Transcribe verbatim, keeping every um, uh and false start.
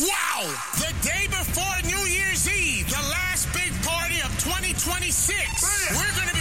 Wow! The day before New Year's Eve, the last big party of twenty twenty-six. We're going to